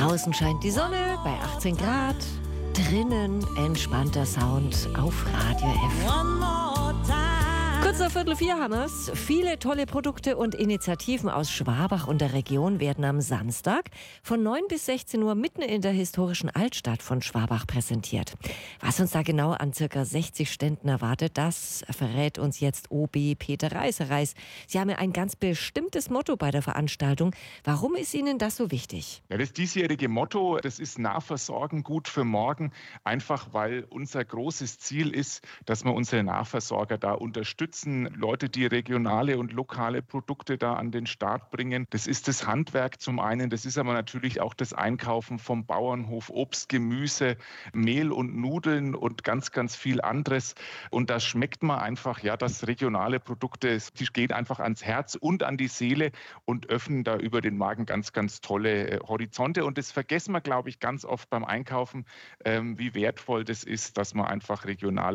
Draußen scheint die Sonne bei 18 Grad. Drinnen entspannter Sound auf Radio F. Kurz nach 3:45 haben wir's. Viele tolle Produkte und Initiativen aus Schwabach und der Region werden am Samstag von 9 bis 16 Uhr mitten in der historischen Altstadt von Schwabach präsentiert. Was uns da genau an ca. 60 Ständen erwartet, das verrät uns jetzt OB Peter Reißereis. Sie haben ja ein ganz bestimmtes Motto bei der Veranstaltung. Warum ist Ihnen das so wichtig? Ja, das diesjährige Motto, das ist Nahversorgen gut für morgen. Einfach weil unser großes Ziel ist, dass wir unsere Nahversorger da unterstützen. Leute, die regionale und lokale Produkte da an den Start bringen. Das ist das Handwerk zum einen, das ist aber natürlich auch das Einkaufen vom Bauernhof, Obst, Gemüse, Mehl und Nudeln und ganz, ganz viel anderes. Und da schmeckt man einfach, ja, dass regionale Produkte, die gehen einfach ans Herz und an die Seele und öffnen da über den Magen ganz, ganz tolle Horizonte. Und das vergessen wir, glaube ich, ganz oft beim Einkaufen, wie wertvoll das ist, dass man einfach regional